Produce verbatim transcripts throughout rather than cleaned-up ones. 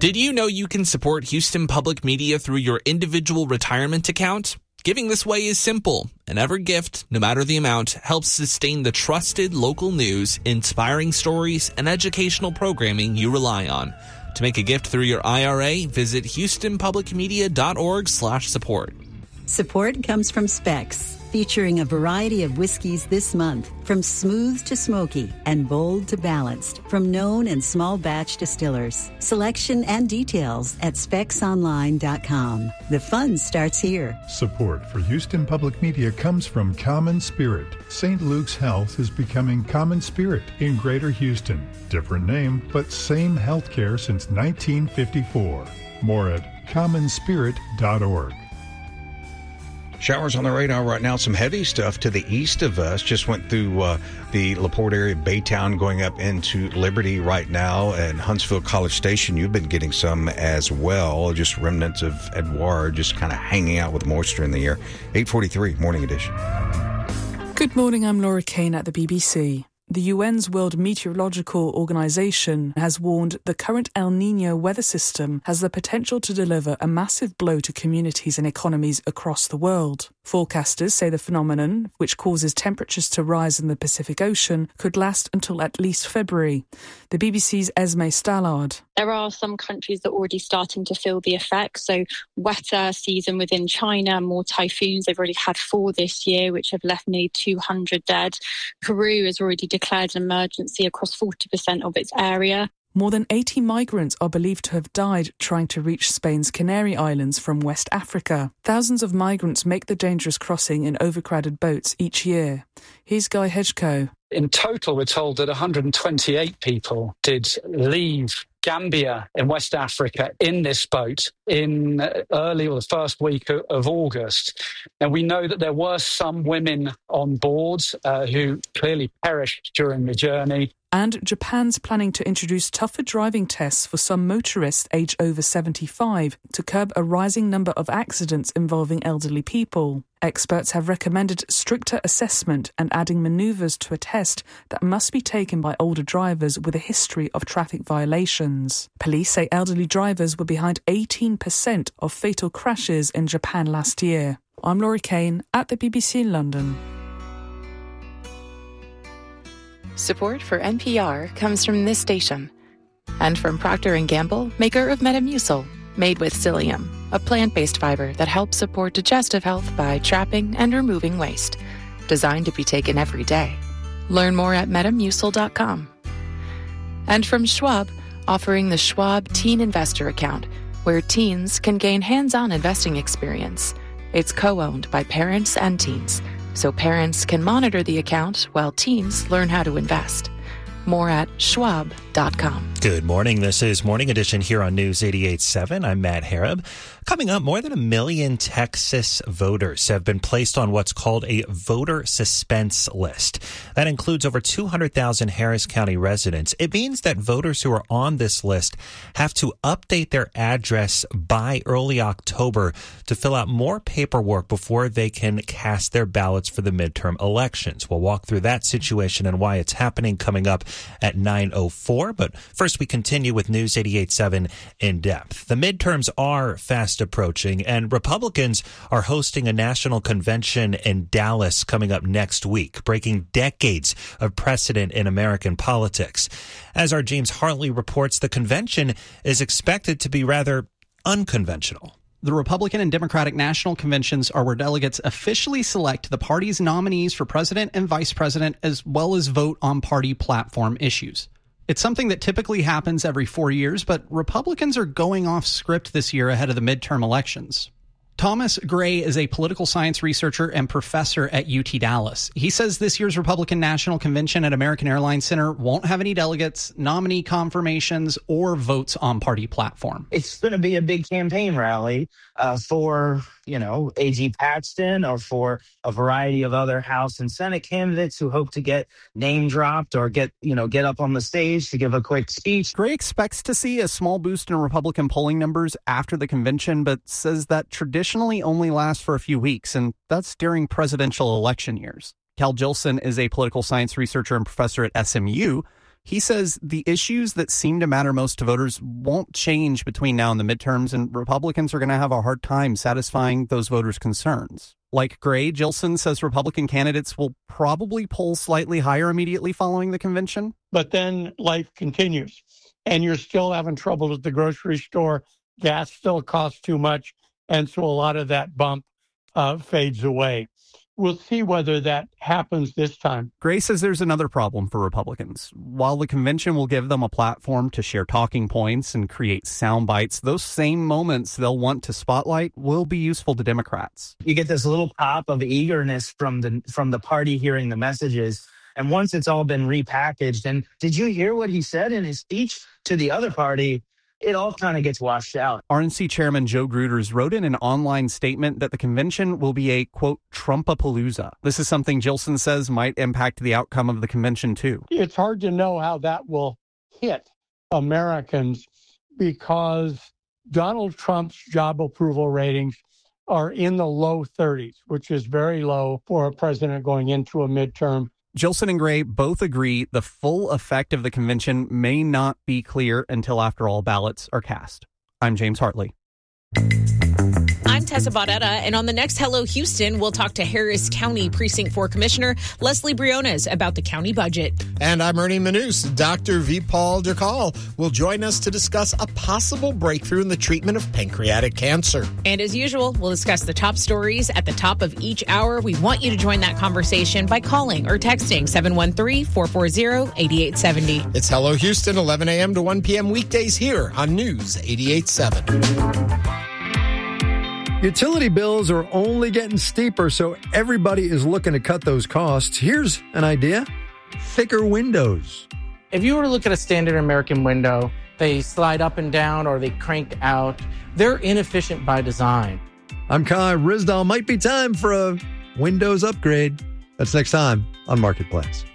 Did you know you can support Houston Public Media through your individual retirement account? Giving this way is simple, and every gift, no matter the amount, helps sustain the trusted local news, inspiring stories, and educational programming you rely on. To make a gift through your I R A, visit houstonpublicmedia.org slash support. Support comes from Specs, featuring a variety of whiskeys this month, from smooth to smoky and bold to balanced, from known and small batch distillers. Selection and details at specs online dot com. The fun starts here. Support for Houston Public Media comes from Common Spirit. Saint Luke's Health is becoming Common Spirit in Greater Houston. Different name, but same healthcare since nineteen fifty-four. More at common spirit dot org. Showers on the radar right now. Some heavy stuff to the east of us. Just went through uh, the LaPorte area, Baytown, going up into Liberty right now, and Huntsville College Station. You've been getting some as well. Just remnants of Edouard just kind of hanging out with moisture in the air. eight forty-three, Morning Edition. Good morning, I'm Laura Kane at the B B C. The U N's World Meteorological Organization has warned the current El Niño weather system has the potential to deliver a massive blow to communities and economies across the world. Forecasters say the phenomenon, which causes temperatures to rise in the Pacific Ocean, could last until at least February. The B B C's Esme Stallard. There are some countries that are already starting to feel the effects. So wetter season within China, more typhoons. They've already had four this year, which have left nearly two hundred dead. Peru has already declared an emergency across forty percent of its area. More than eighty migrants are believed to have died trying to reach Spain's Canary Islands from West Africa. Thousands of migrants make the dangerous crossing in overcrowded boats each year. Here's Guy Hedgecoe. In total, we're told that one hundred twenty-eight people did leave Gambia in West Africa in this boat in early or the first week of, of August. And we know that there were some women on board uh, who clearly perished during the journey. And Japan's planning to introduce tougher driving tests for some motorists aged over seventy-five to curb a rising number of accidents involving elderly people. Experts have recommended stricter assessment and adding manoeuvres to a test that must be taken by older drivers with a history of traffic violations. Police say elderly drivers were behind eighteen percent of fatal crashes in Japan last year. I'm Laurie Kane at the B B C in London. Support for N P R comes from this station and from Procter and Gamble, maker of Metamucil, made with psyllium, a plant-based fiber that helps support digestive health by trapping and removing waste. Designed to be taken every day. Learn more at metamucil dot com. And from Schwab, offering the Schwab Teen Investor Account, where teens can gain hands-on investing experience. It's co-owned by parents and teens, so parents can monitor the account while teens learn how to invest. More at schwab dot com. Good morning. This is Morning Edition here on News eighty-eight point seven. I'm Matt Harab. Coming up, more than a million Texas voters have been placed on what's called a voter suspense list. That includes over two hundred thousand Harris County residents. It means that voters who are on this list have to update their address by early October to fill out more paperwork before they can cast their ballots for the midterm elections. We'll walk through that situation and why it's happening coming up at nine oh four. But first, we continue with News eighty-eight point seven in depth. The midterms are fast approaching, and Republicans are hosting a national convention in Dallas coming up next week, breaking decades of precedent in American politics. As our James Hartley reports, the convention is expected to be rather unconventional. The Republican and Democratic national conventions are where delegates officially select the party's nominees for president and vice president, as well as vote on party platform issues. It's something that typically happens every four years, but Republicans are going off script this year ahead of the midterm elections. Thomas Gray is a political science researcher and professor at U T Dallas. He says this year's Republican National Convention at American Airlines Center won't have any delegates, nominee confirmations, or votes on party platform. It's going to be a big campaign rally uh, for, you know, A G Paxton or for a variety of other House and Senate candidates who hope to get name dropped or get, you know, get up on the stage to give a quick speech. Gray expects to see a small boost in Republican polling numbers after the convention, but says that traditionally only lasts for a few weeks, and that's during presidential election years. Cal Jolson is a political science researcher and professor at S M U. He says the issues that seem to matter most to voters won't change between now and the midterms, and Republicans are going to have a hard time satisfying those voters' concerns. Like Gray, Gilson says Republican candidates will probably poll slightly higher immediately following the convention. But then life continues, and you're still having trouble at the grocery store. Gas still costs too much, and so a lot of that bump uh, fades away. We'll see whether that happens this time. Gray says there's another problem for Republicans. While the convention will give them a platform to share talking points and create sound bites, those same moments they'll want to spotlight will be useful to Democrats. You get this little pop of eagerness from the from the party hearing the messages. And once it's all been repackaged, and did you hear what he said in his speech to the other party? It all kind of gets washed out. R N C Chairman Joe Gruters wrote in an online statement that the convention will be a, quote, Trumpapalooza. This is something Gilson says might impact the outcome of the convention, too. It's hard to know how that will hit Americans because Donald Trump's job approval ratings are in the low thirties, which is very low for a president going into a midterm. Gilson and Gray both agree the full effect of the convention may not be clear until after all ballots are cast. I'm James Hartley. I'm Tessa Baudetta, and on the next Hello Houston, we'll talk to Harris County Precinct four Commissioner Leslie Briones about the county budget. And I'm Ernie Manous. Doctor Vipal Dekal will join us to discuss a possible breakthrough in the treatment of pancreatic cancer. And as usual, we'll discuss the top stories at the top of each hour. We want you to join that conversation by calling or texting seven one three, four four zero, eight eight seven zero. It's Hello Houston, eleven a.m. to one p.m. weekdays here on News eighty-eight point seven. Utility bills are only getting steeper, so everybody is looking to cut those costs. Here's an idea: thicker windows. If you were to look at a standard American window, they slide up and down or they crank out. They're inefficient by design. I'm Kai Rizdal. Might be time for a Windows upgrade. That's next time on Marketplace.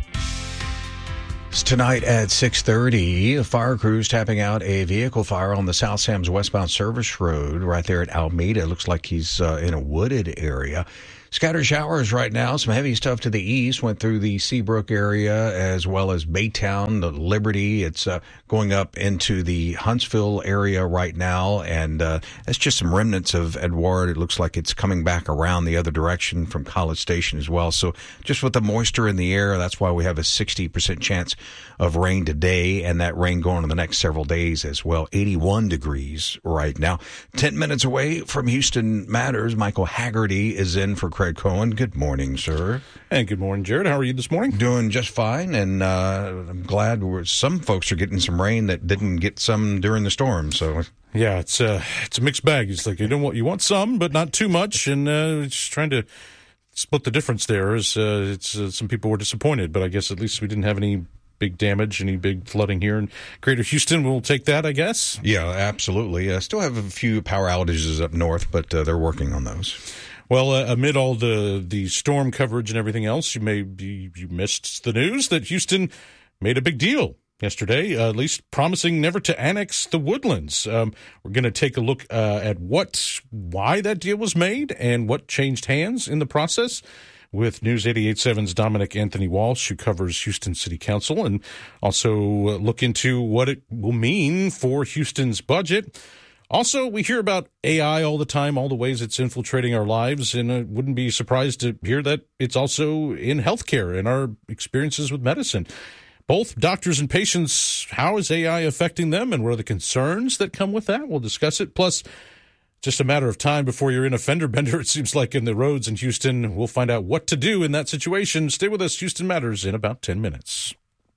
Tonight at six thirty, fire crews tapping out a vehicle fire on the South Sam's westbound service road right there at Alameda. It looks like he's uh, in a wooded area. Scattered showers right now. Some heavy stuff to the east. Went through the Seabrook area as well as Baytown, the Liberty. It's uh, going up into the Huntsville area right now. And uh, that's just some remnants of Edward. It looks like it's coming back around the other direction from College Station as well. So just with the moisture in the air, that's why we have a sixty percent chance of rain today, and that rain going on the next several days as well. eighty-one degrees right now. Ten minutes away from Houston Matters, Michael Haggerty is in for Craig Cohen. Good morning, sir. And good morning, Jared. How are you this morning? Doing just fine, and uh, I'm glad we're, some folks are getting some rain that didn't get some during the storm. So yeah, it's a it's a mixed bag. It's like you don't want you want some, but not too much, and uh, just trying to split the difference there. Is uh, it's uh, some people were disappointed, but I guess at least we didn't have any big damage, any big flooding here in Greater Houston. We'll take that, I guess. Yeah, absolutely. I still have a few power outages up north, but uh, they're working on those. Well, uh, amid all the, the storm coverage and everything else, you may be, you missed the news that Houston made a big deal yesterday, uh, at least promising never to annex the Woodlands. Um, we're going to take a look uh, at what, why that deal was made and what changed hands in the process with News eighty-eight point seven's Dominic Anthony Walsh, who covers Houston City Council, and also look into what it will mean for Houston's budget. Also, we hear about A I all the time, all the ways it's infiltrating our lives, and I wouldn't be surprised to hear that it's also in healthcare and our experiences with medicine. Both doctors and patients, how is A I affecting them, and what are the concerns that come with that? We'll discuss it. Plus, just a matter of time before you're in a fender bender, it seems like, in the roads in Houston. We'll find out what to do in that situation. Stay with us. Houston Matters in about ten minutes.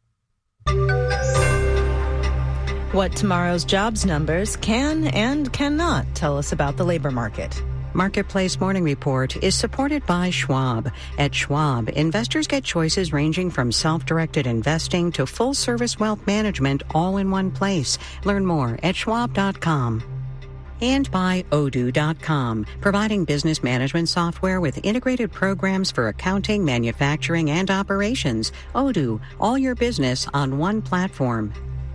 What tomorrow's jobs numbers can and cannot tell us about the labor market. Marketplace Morning Report is supported by Schwab. At Schwab, investors get choices ranging from self-directed investing to full-service wealth management all in one place. Learn more at schwab dot com. And by Odoo dot com, providing business management software with integrated programs for accounting, manufacturing, and operations. Odoo, all your business on one platform.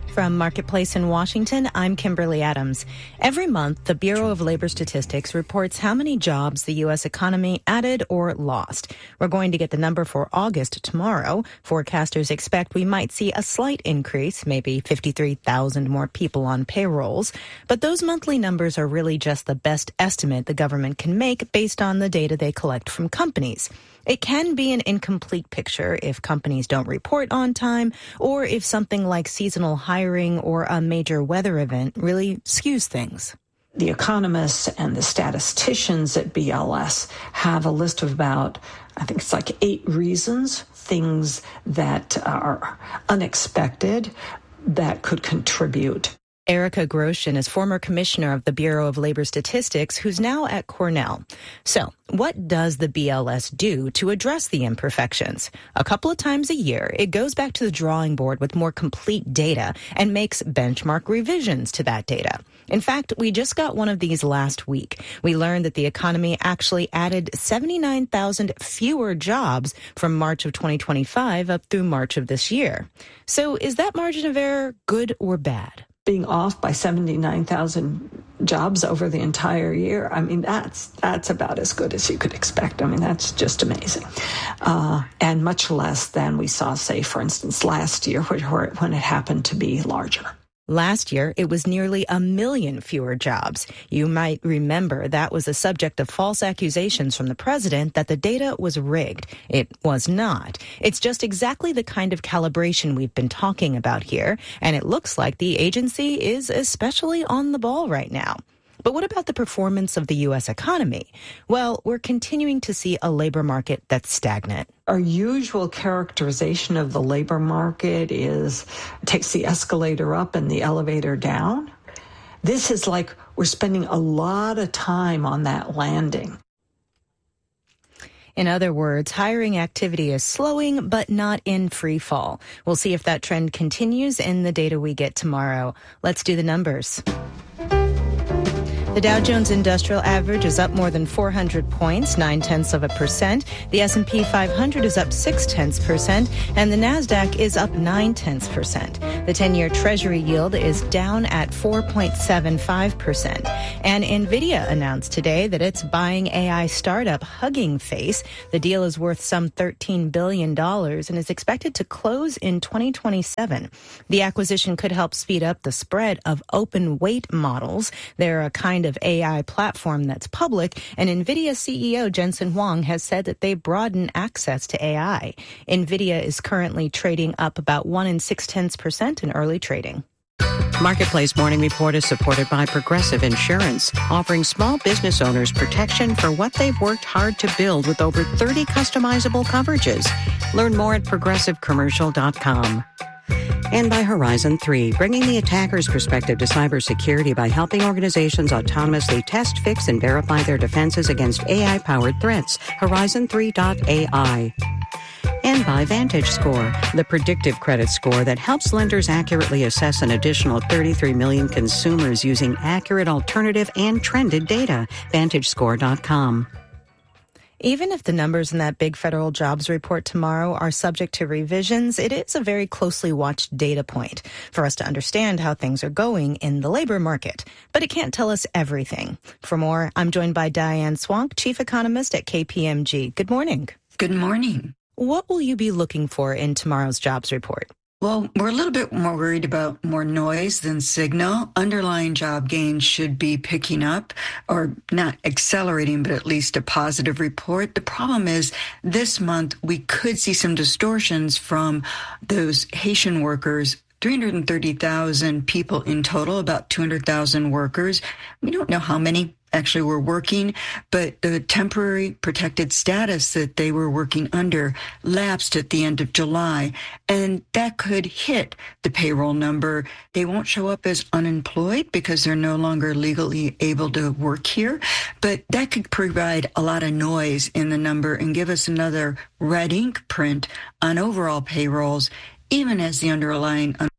From Marketplace in Washington, I'm Kimberly Adams. Every month, the Bureau of Labor Statistics reports how many jobs the U S economy added or lost. We're going to get the number for August tomorrow. Forecasters expect we might see a slight increase, maybe fifty-three thousand more people on payrolls. But those monthly numbers are really just the best estimate the government can make based on the data they collect from companies. It can be an incomplete picture if companies don't report on time or if something like seasonal hiring or a major weather event really skews things. The economists and the statisticians at B L S have a list of about, I think it's like eight reasons, things that are unexpected that could contribute. Erica Grosjean is former commissioner of the Bureau of Labor Statistics, who's now at Cornell. So, what does the B L S do to address the imperfections? A couple of times a year, it goes back to the drawing board with more complete data and makes benchmark revisions to that data. In fact, we just got one of these last week. We learned that the economy actually added seventy-nine thousand fewer jobs from March of twenty twenty-five up through March of this year. So, is that margin of error good or bad? Being off by seventy-nine thousand jobs over the entire year, I mean, that's that's about as good as you could expect. I mean, that's just amazing. Uh, and much less than we saw, say, for instance, last year, when it happened to be larger. Last year, it was nearly a million fewer jobs. You might remember that was the subject of false accusations from the president that the data was rigged. It was not. It's just exactly the kind of calibration we've been talking about here, and it looks like the agency is especially on the ball right now. But what about the performance of the U S economy? Well, we're continuing to see a labor market that's stagnant. Our usual characterization of the labor market is it takes the escalator up and the elevator down. This is like we're spending a lot of time on that landing. In other words, hiring activity is slowing, but not in free fall. We'll see if that trend continues in the data we get tomorrow. Let's do the numbers. The Dow Jones Industrial Average is up more than four hundred points, nine-tenths of a percent. The S and P five hundred is up six-tenths percent, and the NASDAQ is up nine-tenths percent. The ten-year Treasury yield is down at four point seven five percent. And NVIDIA announced today that it's buying A I startup Hugging Face. The deal is worth some thirteen billion dollars and is expected to close in twenty twenty-seven. The acquisition could help speed up the spread of open weight models. They're a kind of A I platform that's public, and NVIDIA C E O Jensen Huang has said that they broaden access to A I. NVIDIA is currently trading up about one and six-tenths percent in early trading. Marketplace Morning Report is supported by Progressive Insurance, offering small business owners protection for what they've worked hard to build with over thirty customizable coverages. Learn more at progressive commercial dot com. And by Horizon three, bringing the attacker's perspective to cybersecurity by helping organizations autonomously test, fix, and verify their defenses against A I-powered threats. Horizon three dot A I. And by VantageScore, the predictive credit score that helps lenders accurately assess an additional thirty-three million consumers using accurate alternative and trended data. Vantage Score dot com. Even if the numbers in that big federal jobs report tomorrow are subject to revisions, it is a very closely watched data point for us to understand how things are going in the labor market. But it can't tell us everything. For more, I'm joined by Diane Swonk, chief economist at K P M G. Good morning. Good morning. What will you be looking for in tomorrow's jobs report? Well, we're a little bit more worried about more noise than signal. Underlying job gains should be picking up, or not accelerating, but at least a positive report. The problem is this month we could see some distortions from those Haitian workers. three hundred thirty thousand people in total, about two hundred thousand workers. We don't know how many actually were working, but the temporary protected status that they were working under lapsed at the end of July, and that could hit the payroll number. They won't show up as unemployed because they're no longer legally able to work here, but that could provide a lot of noise in the number and give us another red ink print on overall payrolls, even as the underlying